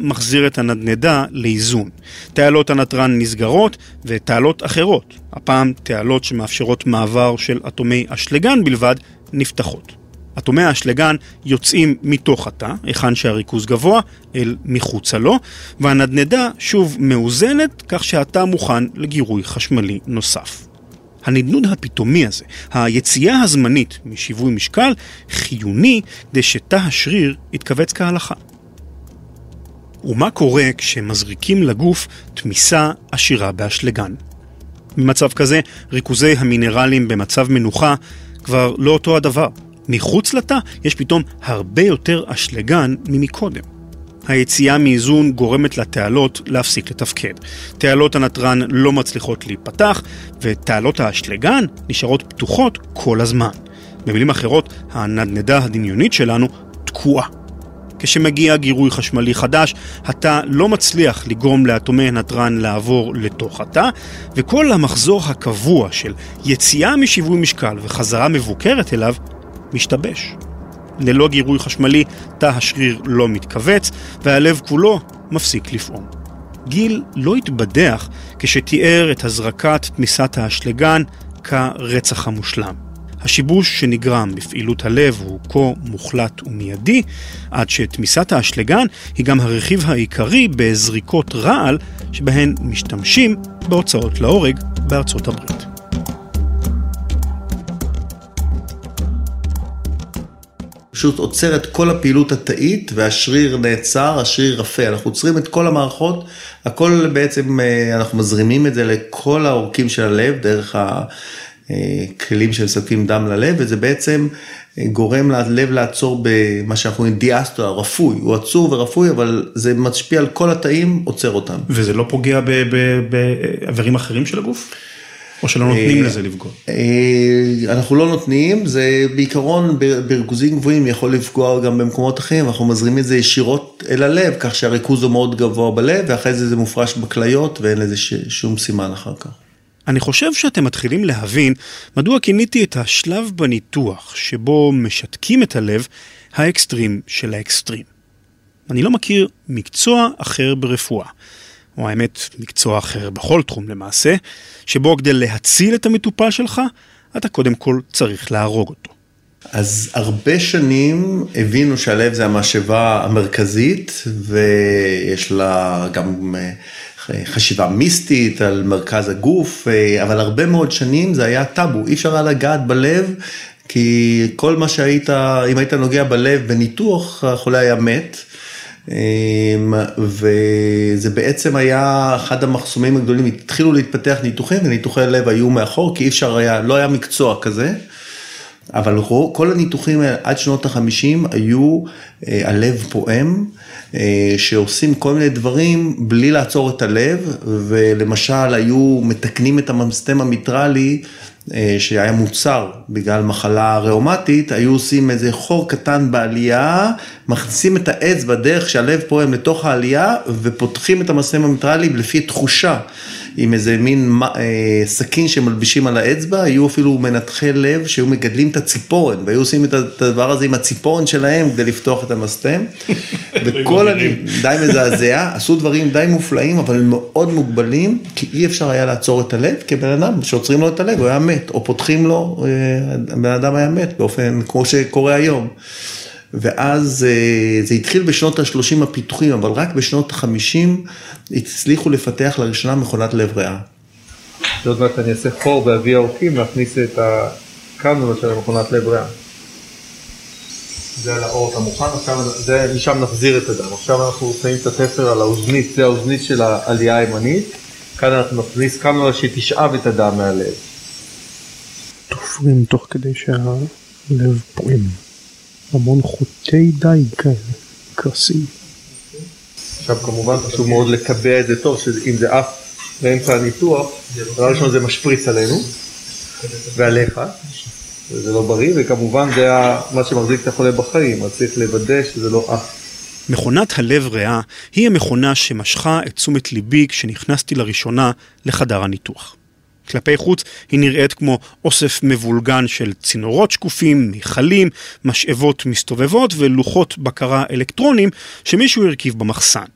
מחזיר את הנדנדה לאיזון. תעלות הנתרן נסגרות ותעלות אחרות, הפעם תעלות שמאפשרות מעבר של אטומי אשלגן בלבד, נפתחות. אטומי האשלגן יוצאים מתוך התא, היכן שהריכוז גבוה, אל מחוצה לו, והנדנדה שוב מאוזנת כך שהתא מוכן לגירוי חשמלי נוסף. הנדנוד הפתאומי הזה, היציאה הזמנית משיווי משקל, חיוני כדי שתא השריר יתכווץ כהלכה. ומה קורה כשמזריקים לגוף תמיסה עשירה באשלגן? במצב כזה, ריכוזי המינרלים במצב מנוחה כבר לא אותו הדבר. מחוץ לתא יש פתאום הרבה יותר אשלגן ממקודם. היציאה מאיזון גורמת לתעלות להפסיק לתפקד. תעלות הנתרן לא מצליחות להיפתח, ותעלות האשלגן נשארות פתוחות כל הזמן. במילים אחרות, הנדנדה הדמיונית שלנו תקועה. כשמגיע גירוי חשמלי חדש, התא לא מצליח לגרום לאטומי הנתרן לעבור לתוך התא, וכל המחזור הקבוע של יציאה משיווי משקל וחזרה מבוקרת אליו משתבש. ללא גירוי חשמלי, תא השריר לא מתכווץ, והלב כולו מפסיק לפעום. גיל לא התבדח כשתיאר את הזרקת תמיסת האשלגן כרצח המושלם. השיבוש שנגרם בפעילות הלב הוא כה מוחלט ומיידי, עד שתמיסת האשלגן היא גם הרכיב העיקרי בזריקות רעל שבהן משתמשים בהוצאות להורג בארצות הברית. פשוט עוצר את כל הפעילות התאית, והשריר נעצר, השריר רפה. אנחנו עוצרים את כל המערכות, הכל בעצם, אנחנו מזרימים את זה לכל העורקים של הלב, דרך הכלים שמספקים דם ללב, וזה בעצם גורם ללב לעצור במה שאנחנו קוראים דיאסטולה, רפוי. הוא עצור ורפוי, אבל זה משפיע על כל התאים, עוצר אותם. וזה לא פוגע באיברים אחרים של הגוף? או שלא נותנים לזה לפגוע? אנחנו לא נותנים, זה בעיקרון בריכוזים גבוהים יכול לפגוע גם במקומות אחרים, אנחנו מזרימים את זה ישירות אל הלב, כך שהריכוז הוא מאוד גבוה בלב, ואחרי זה מופרש בכליות, ואין לזה שום סימן אחר כך. אני חושב שאתם מתחילים להבין מדוע כיניתי את השלב בניתוח, שבו משתקים את הלב, האקסטרים של האקסטרים. אני לא מכיר מקצוע אחר ברפואה. או האמת, מקצוע אחר בכל תחום למעשה, שבו כדי להציל את המטופל שלך, אתה קודם כל צריך להרוג אותו. אז הרבה שנים הבינו שהלב זה המשאבה המרכזית, ויש לה גם חשיבה מיסטית על מרכז הגוף, אבל הרבה מאוד שנים זה היה טאבו, אי אפשר היה לגעת בלב, כי כל מה אם היית נוגע בלב בניתוח, החולה היה מת, וזה בעצם היה אחד המחסומים הגדולים, התחילו להתפתח ניתוחים, וניתוחי הלב היו מאחור, כי אי אפשר היה, לא היה מקצוע כזה, אבל כל הניתוחים עד שנות ה-50 היו הלב פועם, שעושים כל מיני דברים בלי לעצור את הלב, ולמשל היו מתקנים את המסתם המיטרלי, שהיה מוצר בגלל מחלה ראומטית, היו עושים איזה חור קטן בעלייה, מכניסים את האצבע דרך שהלב פועם לתוך העלייה, ופותחים את המסתם המיטרלי לפי תחושה, עם איזה מין סכין שמלבישים על האצבע, היו אפילו מנתחי לב שהיו מגדלים את הציפורן, והיו עושים את הדבר הזה עם הציפורן שלהם, כדי לפתוח את המסתם, וכל די מזעזע, עשו דברים די מופלאים, אבל מאוד מוגבלים, כי אי אפשר היה לעצור את הלב, כי בן אדם שעוצרים לו את הלב, הוא היה מת, או פותחים לו, בן אדם היה מת, באופן כמו שקורה היום. ואז זה התחיל בשנות ה-30 הפיתוחים, אבל רק בשנות ה-50 הצליחו לפתח לראשונה מכונת לב ריאה. עוד מעט אני אעשה חור באבי העורקים, להכניס את הקנולה של מכונת לב ריאה. זה על האורט המוכן, משם נחזיר את הדם. עכשיו אנחנו שמים את התפר על האוזנית, זה האוזנית של העלייה הימנית. כאן אנחנו נכניס קנולה שתשאב את הדם מהלב. תופרים תוך כדי שהלב פועם. המון חוטי דיג כאלה, קרסים. עכשיו כמובן חשוב מאוד לקבע את זה טוב, שאם זה אף באמצע הניתוח, דבר ראשון זה משפריץ עלינו, ועליך, וזה לא בריא, וכמובן זה מה שמחזיק את החולה בחיים, אז צריך לוודא שזה לא אף. מכונת הלב ריאה היא המכונה שמשכה את תשומת ליבי כשנכנסתי לראשונה לחדר הניתוח. כלפי חוץ היא נראית כמו אוסף מבולגן של צינורות שקופים, מיכלים, משאבות מסתובבות ולוחות בקרה אלקטרונים שמישהו הרכיב במחסן.